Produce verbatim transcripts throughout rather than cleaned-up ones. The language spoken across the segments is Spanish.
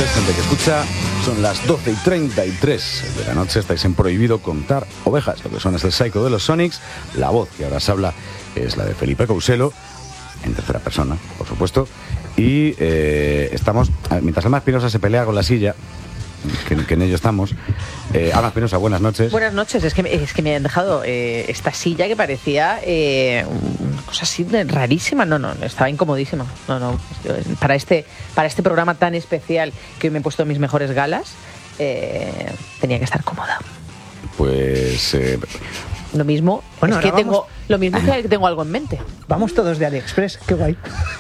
noches, gente que escucha. Son las doce y treinta y tres de la noche. Estáis en Prohibido Contar Ovejas. Lo que suena es el Psycho de los Sonics. La voz que ahora se habla es la de Felipe Couselo, en tercera persona, por supuesto. Y eh, estamos, mientras Alma Espinosa se pelea con la silla, que, que en ello estamos. eh, Alma Espinosa, buenas noches. Buenas noches. Es que, es que me han dejado eh, esta silla que parecía eh, una cosa así de rarísima. No, no, estaba incomodísima. No, no. Para este, para este programa tan especial que hoy me he puesto mis mejores galas, eh, tenía que estar cómoda. Pues eh, Lo mismo, Bueno, es que ahora tengo, vamos- lo mismo es que tengo algo en mente. Vamos todos de AliExpress, qué guay.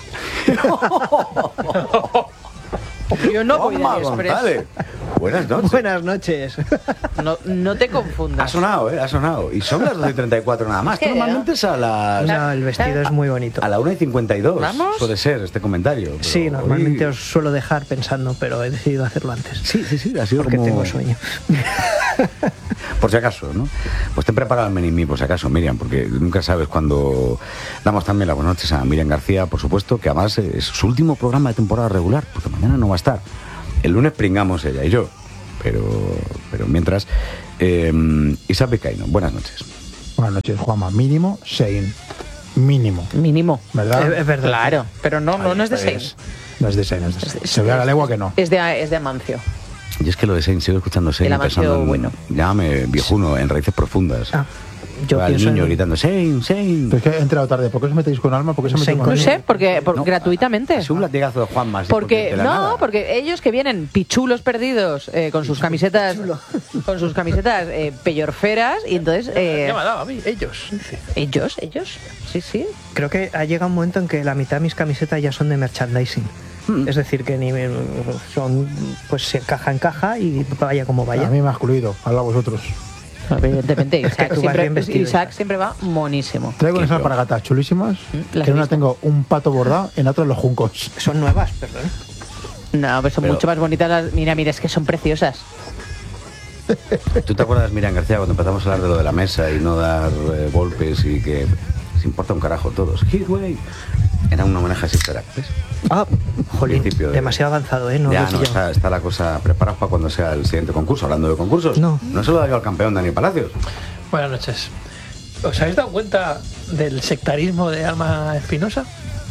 Yo no voy de Toma, AliExpress. González. Buenas noches. Buenas noches. No, no te Ha confundas. sonado, ¿eh? Ha sonado. Y son las doce y treinta y cuatro nada más. Es que, Tú normalmente es a las... No, el vestido es muy bonito. A la una y cincuenta y dos. ¿Vamos? Suele ser este comentario. pero Sí, normalmente hoy- os suelo dejar pensando, pero he decidido hacerlo antes. Sí, sí, sí. Ha sido Porque como... tengo sueño. Por si acaso, ¿no? Pues ten preparado el menimí, por si acaso, Miriam, porque nunca sabes cuándo. Damos también las buenas noches a Miriam García, por supuesto, que además es su último programa de temporada regular, porque mañana no va a estar. El lunes pringamos ella y yo, pero, pero mientras... Eh, Isa Picaino, buenas noches. Buenas noches, Juanma. Mínimo, Sein. Mínimo. Mínimo. ¿Verdad? Es, es verdad. Claro, pero no, no, no es de Ahí seis. No es de Sein, es de Sein. Se ve a la legua que no. Es de, es de Amancio. Y es que lo de Sein, sigo escuchando Sein El y Amancio pensando en... bueno. Llámame viejuno, en raíces profundas. Ah, yo Va el pienso niño en- gritando, Sein, Sein. Pero es que he entrado tarde. ¿Por qué os metéis con Alma? ¿Por qué se Sein meten con con No Coño. sé, porque, por- No, gratuitamente. Es un latigazo de Juanma. así, Porque, de la no, nada. porque ellos que vienen pichulos perdidos eh, con sus camisetas, con sus camisetas eh, peyorferas y entonces eh, Ya me ha dado a mí, ellos. Dice. ellos, ellos, sí, sí. Creo que ha llegado un momento en que la mitad de mis camisetas ya son de merchandising. Es decir, que ni me- son, pues se encaja en caja y vaya como A vaya. mí me ha excluido. Habla vosotros. Evidentemente, Es que Isaac, tú vas bien siempre, vestido, Isaac Isaac. siempre va monísimo. Traigo Qué unas pro. alpargatas chulísimas. las Que he en una visto. tengo un pato bordado, en la otra los juncos. Son nuevas, perdón. No, pero son Pero- mucho más bonitas las. Mira, mira, es que son preciosas. ¿Tú te acuerdas, Miriam García, cuando empezamos a hablar de lo de la mesa y no dar eh, golpes y que se importa un carajo todos? Hitway. Era un homenaje a Sister Act, ¿ves? Ah, jolín, Principio de- demasiado avanzado, ¿eh? No ya, lo he no, pillado. está, está la cosa preparada para cuando sea el siguiente concurso. Hablando de concursos, No. no se lo da yo al campeón Dani Palacios. Buenas noches. ¿Os habéis dado cuenta del sectarismo de Alma Espinosa?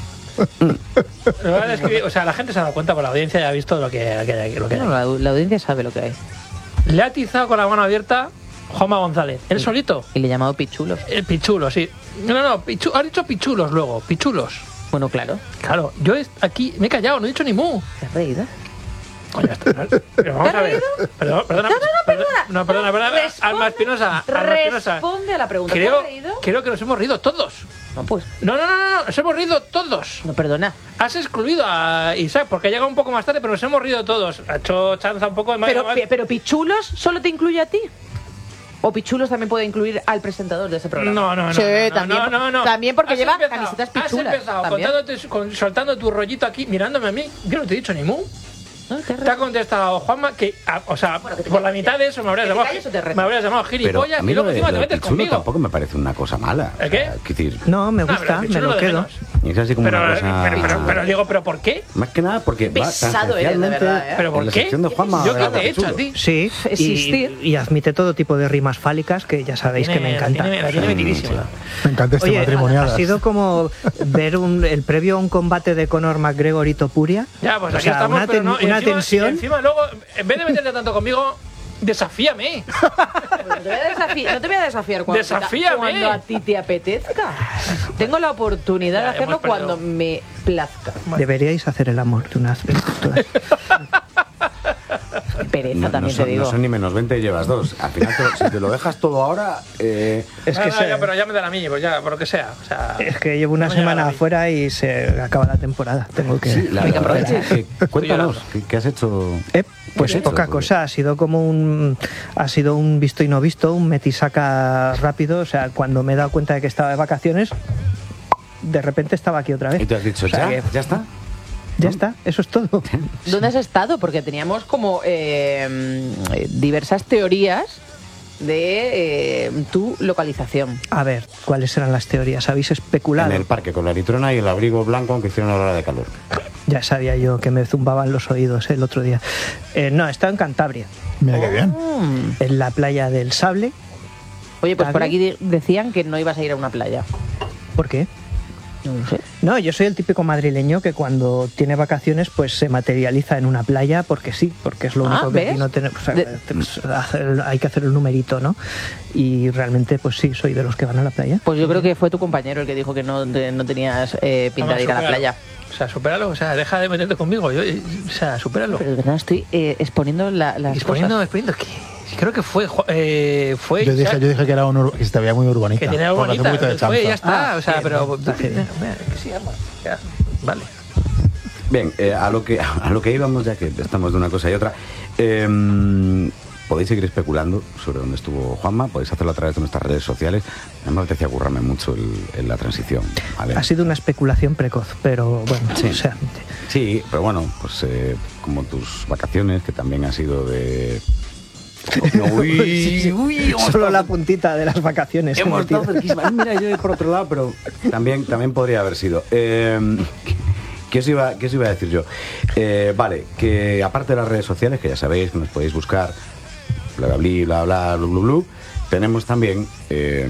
No, es que, o sea, la gente se ha dado cuenta, por la audiencia ya ha visto lo que, lo que hay. Lo que hay. No, la, la audiencia sabe lo que hay. Le ha atizado con la mano abierta Juanma González. Él solito. Y le he llamado pichulos. El pichulo, sí. No, no, pichu, ha dicho pichulos luego, pichulos. Bueno, claro. Claro, yo est- aquí me he callado, no he dicho ni mu. ¿Te has reído? Coño, esto- pero vamos ¿Te a has ver. reído? Perdón, perdona. No, no, no, perdona. No, perdona, perdona. Responde- Alma Espinosa. Alma Espinosa. Responde a la pregunta. ¿Te Creo, has reído? creo que nos hemos reído todos. No, pues. No, no, no, no, no, nos hemos reído todos. No, perdona. Has excluido a Isaac porque ha llegado un poco más tarde, pero nos hemos reído todos. Ha hecho chanza un poco de más. Pero, pi- pero Pichulos solo te incluye a ti. ¿O Pichulos también puede incluir al presentador de ese programa? No, no, no. Sí, no, no, también, no, no, no. también porque Has lleva empezado- camisetas pichulas. Has empezado también. contándote, con- soltando tu rollito aquí, mirándome a mí. Yo no te he dicho ni mu. No, te has Te ha reído. contestado Juanma que, a- o sea, Bueno, que te por la calles. mitad de eso me habrías Que te llamado, calles o te reto. me habrías llamado Pero gilipollas a mí y lo luego de, encima lo te de metes pichulo conmigo. tampoco me parece una cosa mala. ¿El qué? O sea, quiero decir, No, me No, pero gusta, el me pichulo lo de quedo. menos. es así como Pero, una cosa... pero, pero, pero digo, ¿pero por qué? Más que nada porque va pesado eres, de tangencialmente verdad, ¿eh? ¿Pero en por la qué? sección de Juanma ¿Yo de qué la te he hecho a pichulo. ti? Sí, Existir. y, y admite todo tipo de rimas fálicas que ya sabéis que me Tiene- encanta. La tiene, la tiene metidísima. Me encanta este Oye, matrimoniadas. ha sido como ver un, el previo a un combate de Conor McGregor y Topuria. Ya, pues O aquí sea, estamos, una, pero ten- no. y una encima, tensión. y encima luego, en vez de meterte tanto conmigo, desafíame. No te voy a desafiar, no te voy a desafiar cuando, Desafíame. cuando a ti te apetezca. Tengo la oportunidad Ya, de hacerlo hemos perdido. cuando me plazca. Deberíais hacer el amor de una vez por todas. Pereza, No, no también son, te digo. no son ni menos veinte y llevas dos. Al final, te lo- si te lo dejas todo ahora... Eh, Es No, que, no, se- ya, pero ya me da a mí, pues ya, por lo que sea. O sea es que llevo una no me llega semana a mí. afuera y se acaba la temporada. Tengo que. sí, la Venga, verdad aprovecha. es que- cuéntanos, ¿qué, qué has hecho? Eh, pues ¿Qué has hecho? poca cosa, ha sido como un ha sido un visto y no visto, un metisaca rápido, o sea, cuando me he dado cuenta de que estaba de vacaciones, de repente estaba aquí otra vez. Y te has dicho, O sea ¿ya? que- ¿Ya está? Ya está, eso es todo. ¿Dónde has estado? Porque teníamos como eh, diversas teorías de eh, tu localización. A ver, ¿cuáles eran las teorías? ¿Habéis especulado? En el parque con la litrona y el abrigo blanco, aunque hiciera una hora de calor. Ya sabía yo que me zumbaban los oídos el otro día. Eh, no, estaba en Cantabria, Mira qué bien. en la playa del Sable. Oye, pues por ¿Sable? aquí de- decían que no ibas a ir a una playa. ¿Por qué? No lo sé. No, yo soy el típico madrileño que cuando tiene vacaciones pues se materializa en una playa porque sí, porque es lo Ah, único que ¿ves? aquí no tenemos. O sea, De- pues, hacer- hay que hacer el numerito, ¿no? Y realmente pues sí, soy de los que van a la playa. Pues yo creo que fue tu compañero el que dijo que no, te- no tenías eh, pinta de ir a la playa. O sea, supéralo, o sea, deja de meterte conmigo. Yo, eh, o sea, supéralo. Pero de verdad estoy eh, exponiendo la- las Exponiendo, cosas. exponiendo, que creo que fue, eh, fue Yo dije, yo dije que era un ur- que se te veía muy urbanita. que tenía porque hace bonita, un poquito de fue, chanza. ya está, Ah, o sea, sí, pero no, está bien. Mira, que sí, ama, ya, vale. Bien, eh, a, lo que, a lo que íbamos, ya que estamos de una cosa y otra, eh, podéis seguir especulando sobre dónde estuvo Juanma, podéis hacerlo a través de nuestras redes sociales. A mí me apetecía currarme mucho el, en la transición. ¿vale? Ha sido una especulación precoz, pero bueno, Sí. o sea, Sí, pero bueno, pues eh, como tus vacaciones, que también han sido de... Uy, Sí, sí. uy, hemos solo estado- la puntita de las vacaciones. he Hemos estado metido. cerquísima. Mira, yo por otro lado, pero también, también podría haber sido. Eh, ¿qué, os iba, ¿Qué os iba a decir yo? Eh, vale, que aparte de las redes sociales, que ya sabéis que nos podéis buscar, bla, bla, bla, bla, bla, bla, bla, bla, tenemos también eh,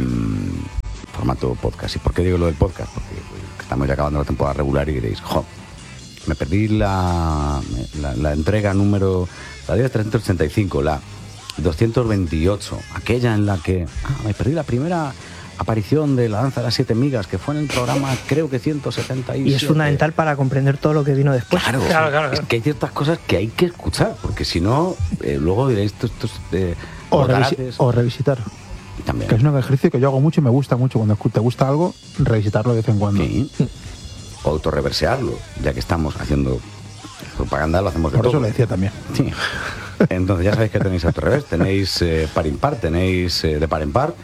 formato podcast. ¿Y por qué digo lo del podcast? Porque pues, estamos ya acabando la temporada regular y diréis, jo, me perdí la, la, la entrega número, la de trescientos ochenta y cinco, la doscientos veintiocho, aquella en la que ah, me perdí la primera aparición de la danza de las siete migas, que fue en el programa creo que ciento setenta y siete. Y es fundamental para comprender todo lo que vino después. Claro, Claro, claro, es claro. que hay ciertas cosas que hay que escuchar, porque si no, eh, luego diréis estos, estos eh, O, bocarates. revisi- o revisitar. También. Que es un ejercicio que yo hago mucho y me gusta mucho. Cuando escu- te gusta algo, revisitarlo de vez en cuando. Sí. O autorreversearlo, ya que estamos haciendo propaganda, lo hacemos de Por eso todo. lo decía también. Sí. Entonces ya sabéis que tenéis al revés, tenéis eh, par impar, tenéis eh, de par en par,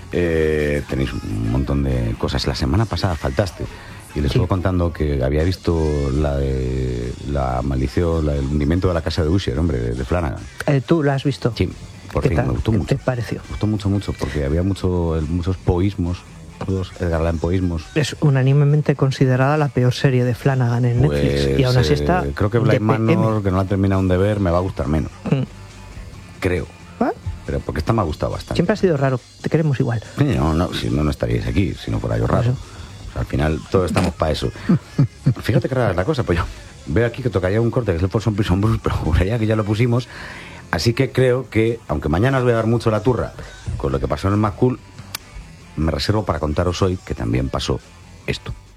eh, tenéis un montón de cosas. La semana pasada faltaste y les Sí. estuve contando que había visto la de la maldición, la del hundimiento de la casa de Usher, hombre, de, de Flanagan. Eh, ¿Tú lo has visto? Sí, por ¿Qué fin, tal? me gustó ¿Qué mucho. te pareció? Me gustó mucho, mucho, porque había mucho, muchos poísmos, todos Edgar Allan poísmos. Es unánimemente considerada la peor serie de Flanagan en Netflix. Pues, Y aún así eh, está. creo que de Blind P M. Manor, que no la he terminado de ver, me va a gustar menos. Mm. Creo. ¿Ah? Pero porque esta me ha gustado bastante. Siempre ha sido raro. Te queremos igual. Sí, no, no, si no, no estaríais aquí, si no fuera yo raro. Eso. O sea, al final todos estamos para eso. Fíjate que rara es la cosa, pues yo veo aquí que tocaría un corte que es el Folsom Prison Blues, pero juraría que ya lo pusimos. Así que creo que, aunque mañana os voy a dar mucho la turra con lo que pasó en el McCool, me reservo para contaros hoy que también pasó esto.